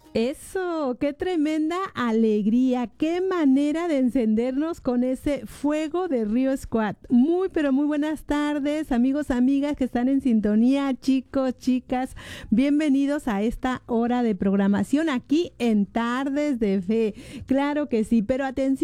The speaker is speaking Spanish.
Eso, qué tremenda alegría, qué manera de encendernos con ese fuego de Río Squad. Muy, pero muy buenas tardes, amigos, amigas que están en sintonía, chicos, chicas. Bienvenidos a esta hora de programación aquí en Tardes de Fe. Claro que sí, pero atención.